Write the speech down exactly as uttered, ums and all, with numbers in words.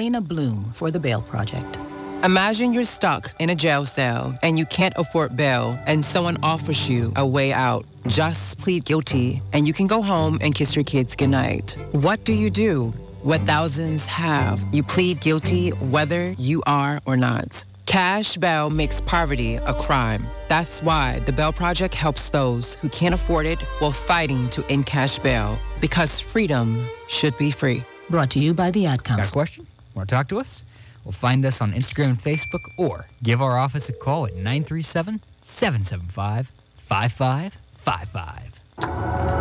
Elena Bloom for the Bail Project. Imagine you're stuck in a jail cell and you can't afford bail and someone offers you a way out. Just plead guilty and you can go home and kiss your kids goodnight. What do you do? What thousands have. You plead guilty whether you are or not. Cash bail makes poverty a crime. That's why the Bail Project helps those who can't afford it while fighting to end cash bail. Because freedom should be free. Brought to you by the Ad Council. Got a question? Want to talk to us? Well, find us on Instagram and Facebook or give our office a call at nine three seven, seven seven five, five five five five.